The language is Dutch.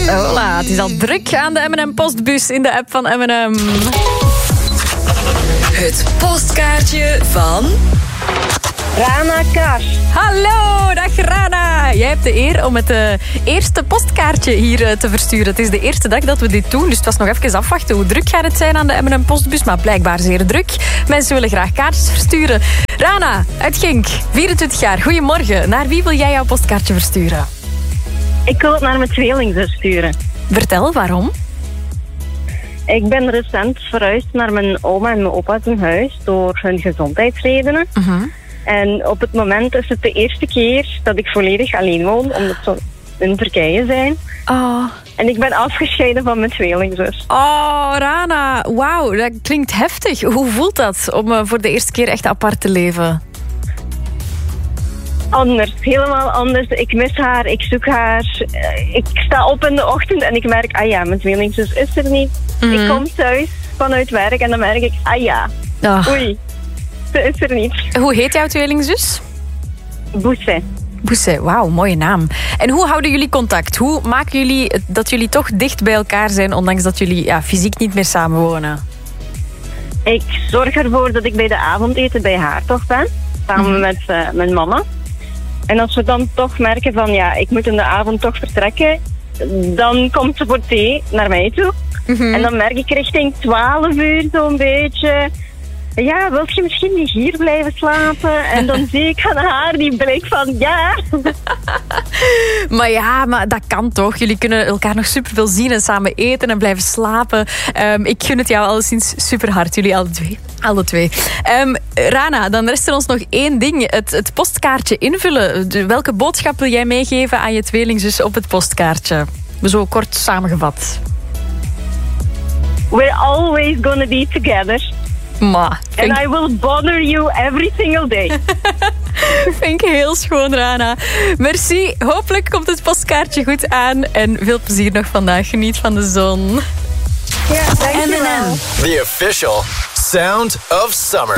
Hola, het is al druk aan de M&M postbus in de app van M&M. Het postkaartje van... Rana Kars. Hallo, dag Rana. Jij hebt de eer om het eerste postkaartje hier te versturen. Het is de eerste dag dat we dit doen, dus het was nog even afwachten. Hoe druk gaat het zijn aan de M&M postbus? Maar blijkbaar zeer druk. Mensen willen graag kaartjes versturen. Rana, uit Genk, 24 jaar. Goedemorgen. Naar wie wil jij jouw postkaartje versturen? Ik wil het naar mijn tweelingzus sturen. Vertel, waarom? Ik ben recent verhuisd naar mijn oma en mijn opa zijn huis door hun gezondheidsredenen. En op het moment is het de eerste keer dat ik volledig alleen woon, omdat ze in Turkije zijn. Oh. En ik ben afgescheiden van mijn tweelingzus. Oh, Rana. Wauw, dat klinkt heftig. Hoe voelt dat om voor de eerste keer echt apart te leven? Anders, helemaal anders. Ik mis haar, ik zoek haar. Ik sta op in de ochtend en ik merk, ah ja, mijn tweelingzus is er niet. Ik kom thuis vanuit werk en dan merk ik, ah ja, oei, ze is er niet. Hoe heet jouw tweelingzus? Boese. Boese, wauw, mooie naam. En hoe houden jullie contact? Hoe maken jullie dat jullie toch dicht bij elkaar zijn, ondanks dat jullie fysiek niet meer samenwonen? Ik zorg ervoor dat ik bij de avondeten bij haar toch ben, samen met mijn mama. En als we dan toch merken van, ja, ik moet in de avond toch vertrekken, dan komt ze voor thee naar mij toe. En dan merk ik richting 12 uur zo'n beetje, ja, wil je misschien niet hier blijven slapen? En dan zie ik aan haar die blik van, ja. Maar dat kan toch? Jullie kunnen elkaar nog superveel zien en samen eten en blijven slapen. Ik gun het jou alleszins super hard, jullie alle twee. Rana, dan rest er ons nog één ding. Het postkaartje invullen. Welke boodschap wil jij meegeven aan je tweelingzus op het postkaartje? Zo kort samengevat. We're always gonna be together. And I will bother you every single day. Vind ik heel schoon, Rana. Merci. Hopelijk komt het postkaartje goed aan. En veel plezier nog vandaag. Geniet van de zon. Ja, dankjewel. M&M. The official sound of summer.